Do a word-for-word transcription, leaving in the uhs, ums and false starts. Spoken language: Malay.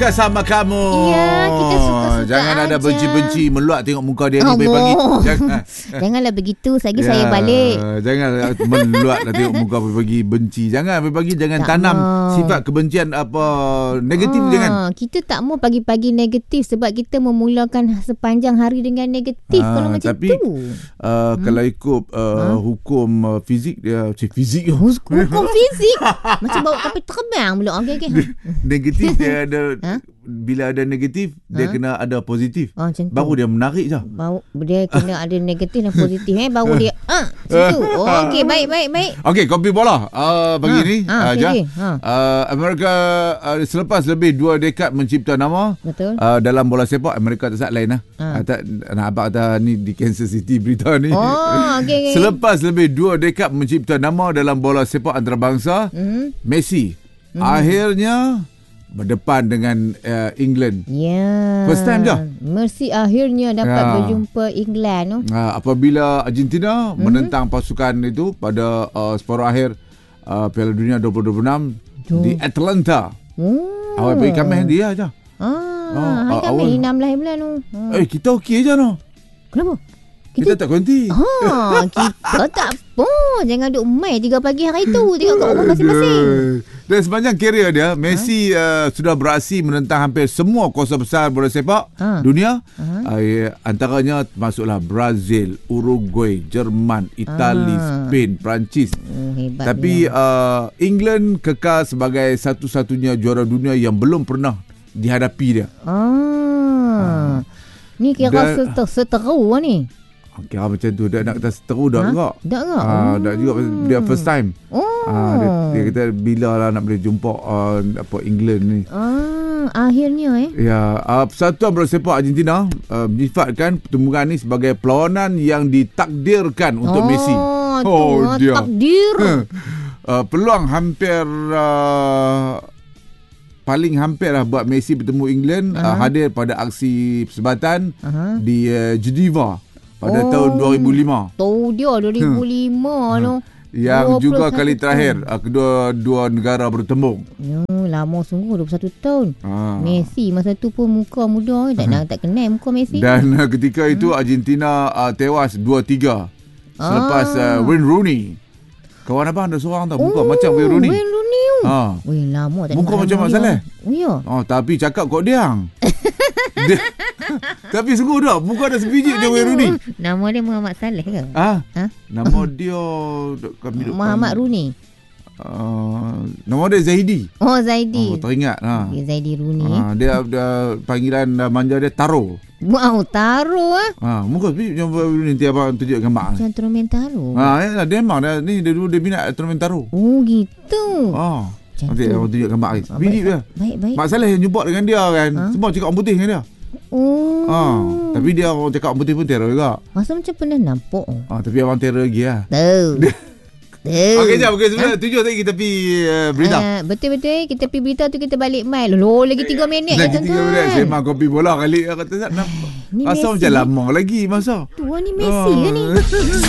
Sama kamu. Ya, kita suka-suka Jangan aja. ada benci-benci meluak tengok muka dia ni Oh, pagi-pagi. boh. Jangan. Janganlah begitu. Lagi Ya, saya balik. Jangan meluak nak tengok muka pagi-pagi benci. Jangan pagi-pagi jangan Tak tanam mau. sifat kebencian apa negatif Ah, jangan. Kita tak mau pagi-pagi negatif sebab kita memulakan sepanjang hari dengan negatif. Ah, Kalau macam tapi, tu. Uh, hmm. Kalau ikut uh, Ha? hukum uh, fizik dia, cik fizik Hukum fizik. Macam bawa kapal terbang pula. Okey, okey. negatif dia ada Ha? bila ada negatif dia Ha? kena ada positif. Oh, macam tu. Baru dia menarik je. Baru dia kena ada negatif dan positif eh baru dia ah macam tu. Oh, okey, baik baik baik. Okey, kopi bola uh, pagi Ha, ni ha, uh, okey, Jah. okey. Ha. Uh, Amerika uh, selepas lebih dua dekad mencipta nama Betul. uh, dalam bola sepak, Amerika tak sat lain lah. Ha. Uh, tak nak abang kata ni di Kansas City berita ni. Oh, okey okey. Selepas lebih dua dekad mencipta nama dalam bola sepak antarabangsa, Hmm. Messi akhirnya berdepan dengan uh, England. Ya. First time je? Messi akhirnya dapat Ya. berjumpa England. No? Uh, apabila Argentina Mhm. menentang pasukan itu pada uh, separuh akhir uh, Piala Dunia dua ribu dua puluh enam Tu. di Atlanta. Oh. Awal pergi kami dia aja. Ah, Oh, hari ah, kami awal. enam belas bulan tu. Hmm. Eh, kita okey je no. Kenapa? Kita, kita tak konti. Ha, kita tak apa. Jangan duk main tiga pagi hari tu. Tengok kat rumah masing-masing. Dan sepanjang kerjaya dia, Messi uh, sudah beraksi menentang hampir semua kuasa besar bola sepak Ha. dunia. Ha. Uh, antaranya termasuklah Brazil, Uruguay, Jerman, Itali, Ah. Spain, Perancis. Oh, hebat. Tapi dia. uh, England kekal sebagai satu-satunya juara dunia yang belum pernah dihadapi dia. Ah. Ni kira Dan- seter, seteru ni. Kira macam tu. Dia nak kata seteru dah Ha? enggak. Tak ke? Ah, dah juga dia first time. Oh. Ah, dia, dia kata bila lah nak boleh jumpa uh, apa England ni. Ah, akhirnya eh. Ya, uh, Persatuan Bola Sepak Argentina uh, menyifatkan pertembungan ni sebagai perlawanan yang ditakdirkan untuk oh, Messi. Tu, Oh, dia. takdir. uh, peluang hampir uh, paling hampir lah buat Messi bertemu England uh, Aha. hadir pada aksi persebatan Aha. di uh, Geneva pada Oh. tahun dua ribu lima. Tu dia dua ribu lima tu. Yang dua puluh juga satu kali tahun. terakhir uh, kedua dua negara bertembung. Ya, lama sungguh dua puluh satu tahun. Ah. Messi masa tu pun muka muda tak nak tak kenal muka Messi. Dan uh, ketika itu Argentina uh, tewas dua tiga selepas uh, Ah. Wayne Rooney. Kawan abang ada seorang tau muka Oh, macam Wayne Rooney. Wayne Rooney. Ha. Weh, lama tak Muka dengar macam nama Mak dia. Saleh. Oh, ya. Oh, tapi cakap kok diang. dia, tapi sungguh dah muka ada sebiji dia Wayne Rooney. Nama dia Muhammad Saleh ke? Ah, Ha? nama dia kami duk Muhammad Rooney. Uh, nama dia Zaidi. Oh, Zaidi. Oh, teringat ha. Okay, Zaidi Rooney. Eh. Ha, dia, dia panggilan uh, manja dia Taro. Wow, taruh ah. Ha, muka tapi macam Wayne Rooney nanti abang tunjuk gambar. Macam Truman Taruh. Ha, ya, dia memang dia, ni dia dulu dia minat tournament Taro. Oh, gitu. Ah, Macam nanti tu. abang tunjuk gambar ni. Ah, Bini baik, dia. Baik, baik. Mak Saleh yang jumpa dengan dia kan. Ha? Semua cakap orang putih dengan dia. Oh. Ah, tapi dia orang cakap orang putih pun terror juga. Masa macam pernah nampak. Ah, tapi abang terror lagi lah. Tahu. Tahu. Okey, jap. Okey, sebenarnya tujuh tadi kita pergi uh, berita. Ah, betul-betul kita pergi berita tu kita balik mail. Loh, lagi tiga minit je Lagi tiga tuan-tuan. minit sembang kopi bola kali. Kata tak nampak. Ni Rasa Messi. macam lama lagi masa. Tu ni Messi ke ni?